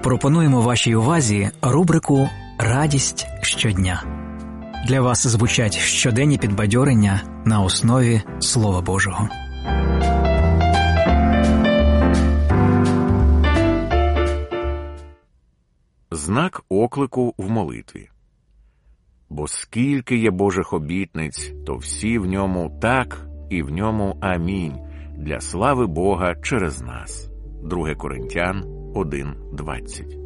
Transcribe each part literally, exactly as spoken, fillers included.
Пропонуємо вашій увазі рубрику «Радість щодня». Для вас звучать щоденні підбадьорення на основі Слова Божого. Знак оклику в молитві. Бо скільки є Божих обітниць, то всі в ньому так і в ньому амінь, для слави Бога через нас. друге Коринтян один двадцять.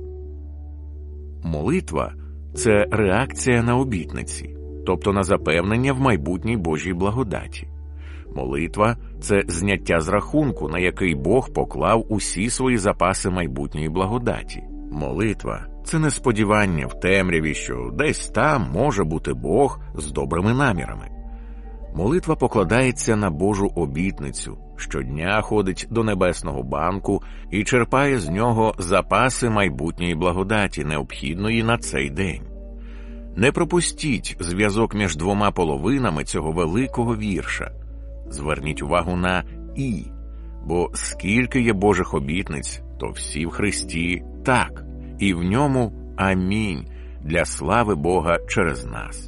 Молитва – це реакція на обітниці, тобто на запевнення в майбутній Божій благодаті. Молитва – це зняття з рахунку, на який Бог поклав усі свої запаси майбутньої благодаті. Молитва – це не сподівання в темряві, що десь там може бути Бог з добрими намірами. Молитва покладається на Божу обітницю, щодня ходить до небесного банку і черпає з нього запаси майбутньої благодаті, необхідної на цей день. Не пропустіть зв'язок між двома половинами цього великого вірша. Зверніть увагу на «і», бо скільки є Божих обітниць, то всі в Христі так, і в ньому амінь, для слави Бога через нас.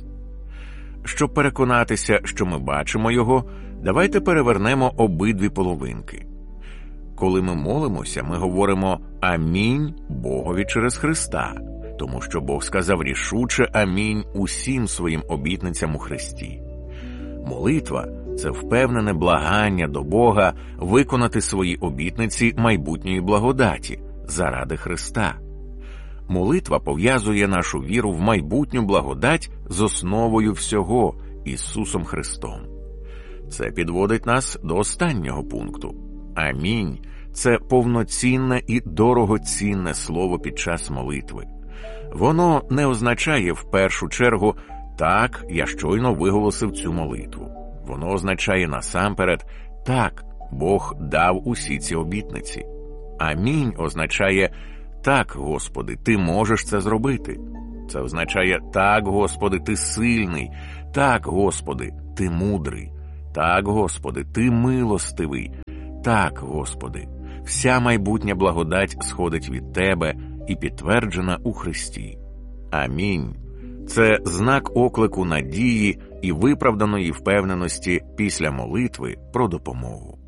Щоб переконатися, що ми бачимо Його, давайте перевернемо обидві половинки. Коли ми молимося, ми говоримо «Амінь» Богові через Христа, тому що Бог сказав рішуче «Амінь» усім своїм обітницям у Христі. Молитва – це впевнене благання до Бога виконати свої обітниці майбутньої благодаті заради Христа. Молитва пов'язує нашу віру в майбутню благодать з основою всього – Ісусом Христом. Це підводить нас до останнього пункту. Амінь – це повноцінне і дорогоцінне слово під час молитви. Воно не означає в першу чергу «так, я щойно виголосив цю молитву». Воно означає насамперед «так, Бог дав усі ці обітниці». Амінь означає «так, Господи, Ти можеш це зробити». Це означає «так, Господи, Ти сильний», «так, Господи, Ти мудрий», «так, Господи, Ти милостивий», «так, Господи, вся майбутня благодать сходить від Тебе і підтверджена у Христі». Амінь. Це знак оклику надії і виправданої впевненості після молитви про допомогу.